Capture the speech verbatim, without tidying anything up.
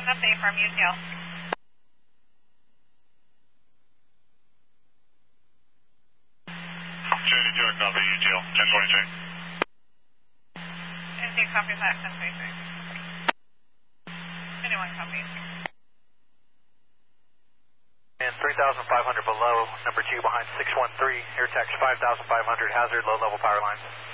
update from U T L. J D two, copy, U T L, ten twenty-three. N T copies that, ten twenty-three. Anyone copies. And three thousand five hundred below, number two behind six one three, air tax five thousand five hundred, hazard, low level power lines.